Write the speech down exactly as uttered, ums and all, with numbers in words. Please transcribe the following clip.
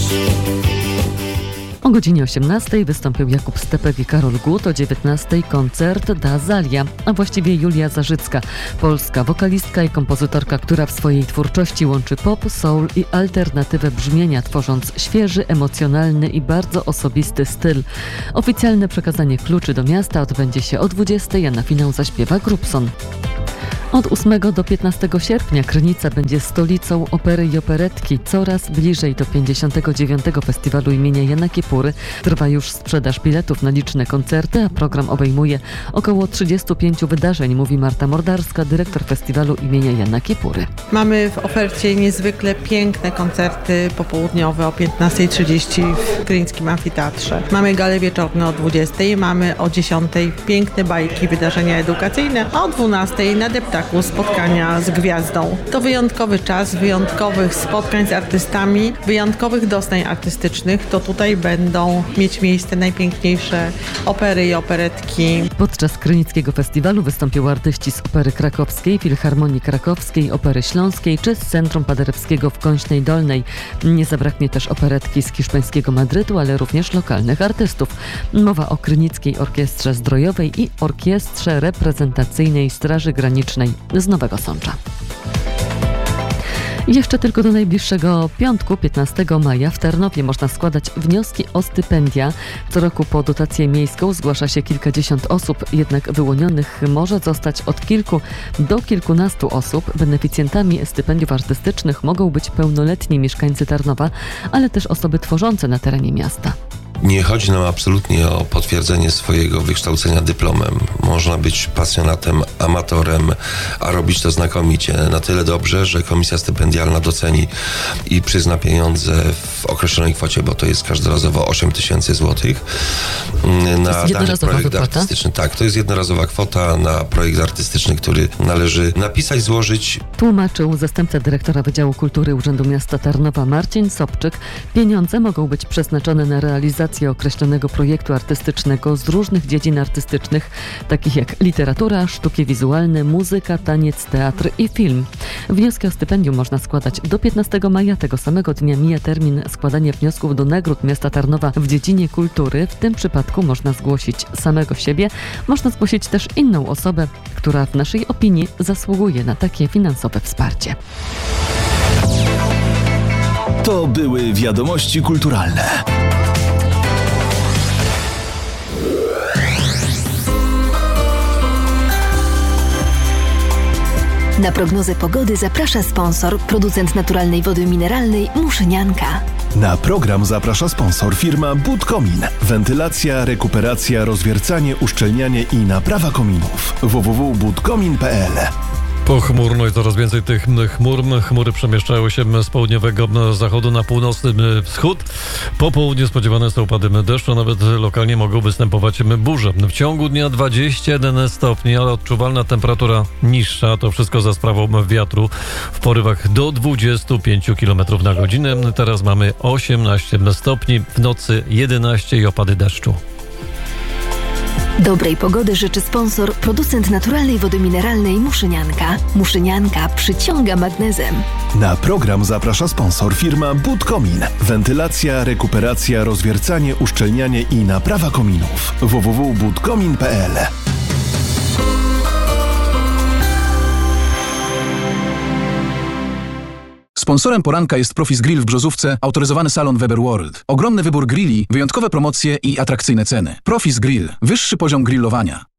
O godzinie osiemnastej wystąpił Jakub Stepek i Karol Gut, o dziewiętnastej koncert Dazalia, a właściwie Julia Zarzycka, polska wokalistka i kompozytorka, która w swojej twórczości łączy pop, soul i alternatywę brzmienia, tworząc świeży, emocjonalny i bardzo osobisty styl. Oficjalne przekazanie kluczy do miasta odbędzie się o dwudziestej, a na finał zaśpiewa Grubson. Od ósmego do piętnastego sierpnia Krynica będzie stolicą opery i operetki. Coraz bliżej do pięćdziesiątego dziewiątego Festiwalu imienia Jana Kiepury. Trwa już sprzedaż biletów na liczne koncerty, a program obejmuje około trzydziestu pięciu wydarzeń, mówi Marta Mordarska, dyrektor Festiwalu imienia Jana Kiepury. Mamy w ofercie niezwykle piękne koncerty popołudniowe o piętnastej trzydzieści w Krynickim Amfiteatrze. Mamy gale wieczorne o dwudziestej, mamy o dziesiątej piękne bajki, wydarzenia edukacyjne, a o dwunastej na deptaku spotkania z gwiazdą. To wyjątkowy czas, wyjątkowych spotkań z artystami, wyjątkowych doznań artystycznych. To tutaj będą mieć miejsce najpiękniejsze opery i operetki. Podczas Krynickiego Festiwalu wystąpią artyści z Opery Krakowskiej, Filharmonii Krakowskiej, Opery Śląskiej czy z Centrum Paderewskiego w Kąśnej Dolnej. Nie zabraknie też operetki z hiszpańskiego Madrytu, ale również lokalnych artystów. Mowa o Krynickiej Orkiestrze Zdrojowej i Orkiestrze Reprezentacyjnej Straży Granicznej z Nowego Sącza. I jeszcze tylko do najbliższego piątku, piętnastego maja, w Tarnowie można składać wnioski o stypendia. Co roku po dotację miejską zgłasza się kilkadziesiąt osób, jednak wyłonionych może zostać od kilku do kilkunastu osób. Beneficjentami stypendiów artystycznych mogą być pełnoletni mieszkańcy Tarnowa, ale też osoby tworzące na terenie miasta. Nie chodzi nam absolutnie o potwierdzenie swojego wykształcenia dyplomem. Można być pasjonatem, amatorem, a robić to znakomicie. Na tyle dobrze, że komisja stypendialna doceni i przyzna pieniądze w określonej kwocie, bo to jest każdorazowo osiem tysięcy złotych. Na dany projekt artystyczny. Tak, to jest jednorazowa kwota na projekt artystyczny, który należy napisać, złożyć. Tłumaczył zastępca dyrektora Wydziału Kultury Urzędu Miasta Tarnowa Marcin Sobczyk. Pieniądze mogą być przeznaczone na realizację określonego projektu artystycznego z różnych dziedzin artystycznych, takich jak literatura, sztuki wizualne, muzyka, taniec, teatr i film. Wnioski o stypendium można składać do piętnastego maja. Tego samego dnia mija termin składania wniosków do nagród miasta Tarnowa w dziedzinie kultury. W tym przypadku można zgłosić samego siebie. Można zgłosić też inną osobę, która w naszej opinii zasługuje na takie finansowe wsparcie. To były wiadomości kulturalne. Na prognozę pogody zaprasza sponsor, producent naturalnej wody mineralnej Muszynianka. Na program zaprasza sponsor, firma Budkomin. Wentylacja, rekuperacja, rozwiercanie, uszczelnianie i naprawa kominów. w w w kropka budkomin kropka p l. Pochmurno i coraz więcej tych chmur. Chmury przemieszczają się z południowego zachodu na północny wschód. Po południu spodziewane są opady deszczu, a nawet lokalnie mogą występować burze. W ciągu dnia dwadzieścia jeden stopni, ale odczuwalna temperatura niższa. To wszystko za sprawą wiatru w porywach do dwudziestu pięciu kilometrów na godzinę. Teraz mamy osiemnaście stopni, w nocy jedenaście i opady deszczu. Dobrej pogody życzy sponsor, producent naturalnej wody mineralnej Muszynianka. Muszynianka przyciąga magnezem. Na program zaprasza sponsor, firma Budkomin. Wentylacja, rekuperacja, rozwiercanie, uszczelnianie i naprawa kominów. w w w kropka budkomin kropka p l. Sponsorem poranka jest Profis Grill w Brzozówce, autoryzowany salon Weber World. Ogromny wybór grilli, wyjątkowe promocje i atrakcyjne ceny. Profis Grill. Wyższy poziom grillowania.